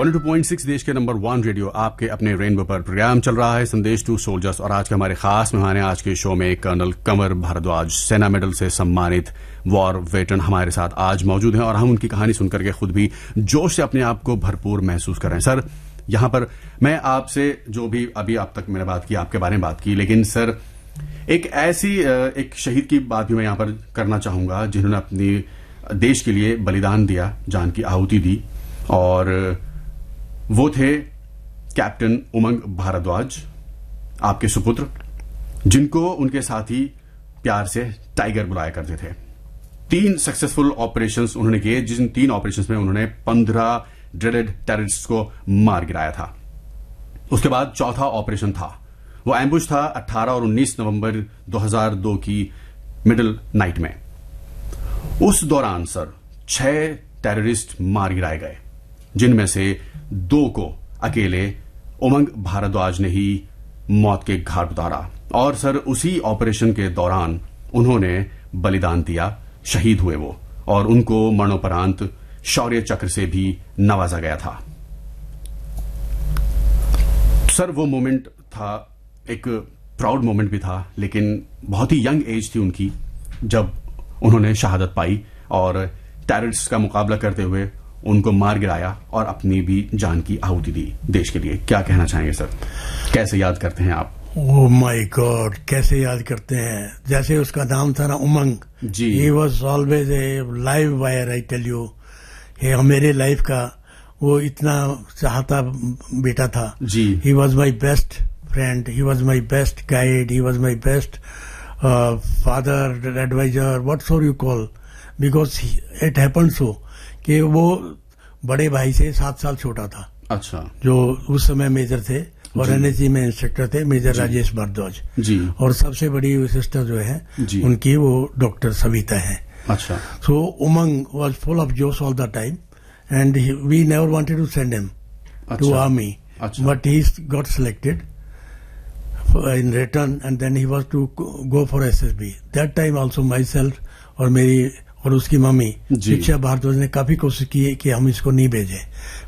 102.6 देश के number 1 radio आपके अपने रेनबो पर प्रोग्राम चल रहा है संदेश टू सोल्जर्स। और आज के हमारे खास मेहमान हैं आज के शो में कर्नल कंवर भारद्वाज, सेना मेडल से सम्मानित वॉर वेटरन हमारे साथ आज मौजूद हैं और हम उनकी कहानी सुनकर के खुद भी जोश से अपने आप को भरपूर महसूस कर रहे हैं। सर, यहां पर मैं आपसे जो भी अभी आप तक मैंने बात की, आपके बारे में बात की, लेकिन सर एक ऐसी एक शहीद की बात भी मैं यहां पर करना चाहूंगा जिन्होंने अपनी देश के लिए बलिदान दिया, जान की आहुति दी, और वो थे कैप्टन उमंग भारद्वाज, आपके सुपुत्र, जिनको उनके साथी प्यार से टाइगर बुलाया करते थे। 3 सक्सेसफुल ऑपरेशंस उन्होंने किए, जिन 3 ऑपरेशंस में उन्होंने 15 ड्रेडेड टेररिस्ट्स को मार गिराया था। उसके बाद चौथा ऑपरेशन था, वो एम्बुश था 18 और 19 नवंबर 2002 की मिडिल नाइट में। उस दौरान सर 6 टेररिस्ट मार गिराए गए, जिनमें से 2 को अकेले उमंग भारद्वाज ने ही मौत के घाट उतारा। और सर उसी ऑपरेशन के दौरान उन्होंने बलिदान दिया, शहीद हुए वो, और उनको मरणोपरांत शौर्य चक्र से भी नवाजा गया था। सर वो मोमेंट था, एक प्राउड मोमेंट भी था, लेकिन बहुत ही यंग एज थी उनकी जब उन्होंने शहादत पाई और टेररिस्ट का मुकाबला करते हुए उनको मार गिराया और अपनी भी जान की आहुति दी देश के लिए। क्या कहना चाहेंगे सर, कैसे याद करते हैं आप? ओह माय गॉड, कैसे याद करते हैं। जैसे उसका नाम था ना उमंग जी, he was always a live wire. I tell you, ये मेरे लाइफ का वो इतना चाहता बेटा था जी। He was my best friend, he was my best guide, he was my best father, adviser, what's you call, because it happened so कि वो बड़े भाई से 7 साल छोटा था। अच्छा। जो उस समय मेजर थे और एनएसजी में इंस्ट्रक्टर थे, मेजर राजेश भारद्वाज जी। और सबसे बड़ी सिस्टर जो है उनकी वो डॉक्टर सविता है। अच्छा। सो उमंग वॉज फुल ऑफ जोश all the time and we never wanted to send him to army, but he got selected in return and then he was to go for SSB. That time also myself और मेरी और उसकी mummy शिक्षा भारद्वाज ने काफी कोशिश की कि हम इसको नहीं भेजें,